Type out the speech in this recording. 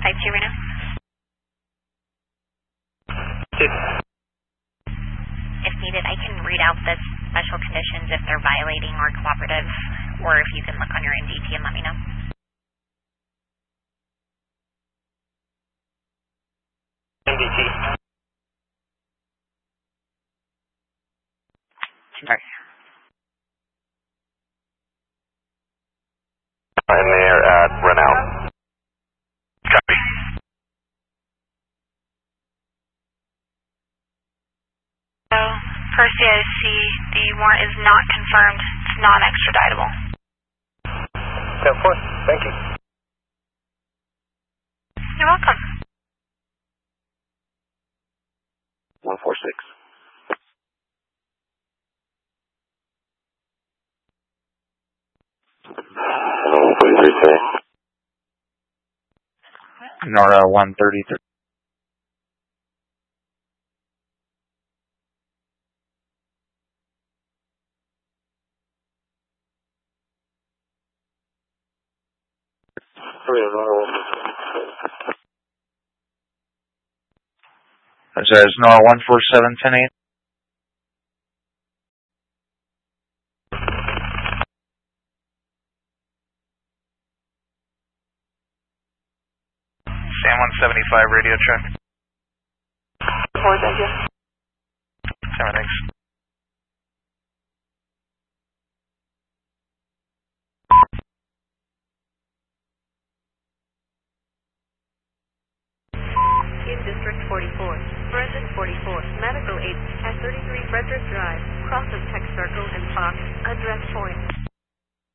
5-2 Reno. If needed, I can read out the special conditions if they're violating or cooperative, or if you can look on your NDT and let me know. NDT. Sorry. I'm there at Renown. Copy. So, per CIC, the warrant is not confirmed. It's non-extraditable. 10-4, thank you. You're welcome. 146. Hello, 43. NORA 133. There's NORA 147-10-8. Sam 175 radio check. Report, thank you. Sam, thanks. In District 44, Forensic 44, Medical 8 at 33 Frederick Drive, cross of Tech Circle and Fox, address point.